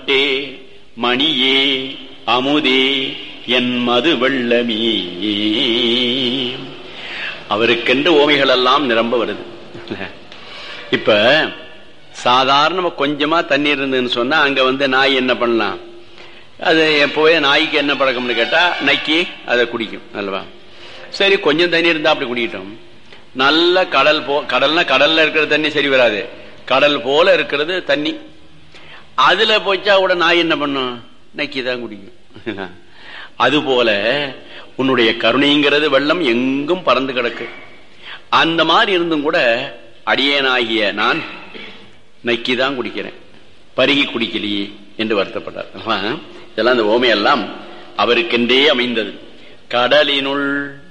மட்டே மணியே அமுதே என் மது வெள்ளமே. அவருக்கென்று ஓமைகள் எல்லாம் நிரம்ப வருது. இப்ப சாதாரண கொஞ்சமா தண்ணீர் இருந்ததுன்னு சொன்னா அங்க நாய் என்ன பண்ணலாம்? அது எப்போவே நாய்க்கு என்ன பழக்கம்னு கேட்டா நக்கி அதை குடிக்கும் அல்லவா? சரி, கொஞ்சம் தண்ணி இருந்தா அப்படி குடிக்கிட்டோம். நல்ல கடல்னா கடல்ல இருக்கிற தண்ணி சரி வராது, கடல் போல இருக்கிறது தண்ணி. அதுல போச்சா கூட நாய் என்ன பண்ணும்? நக்கிதான் குடிக்கும். அதுபோல உன்னுடைய கருணைங்கிறது வெள்ளம் எங்கும் பறந்து கிடக்கு. அந்த மாதிரி இருந்தும் கூட அடியேனாகிய நான் நக்கிதான் குடிக்கிறேன், பருகி குடிக்கலையே என்று வருத்தப்பட்டார். இதெல்லாம் அந்த ஓமையெல்லாம் அவருக்கென்றே அமைந்தது. கடலினுள்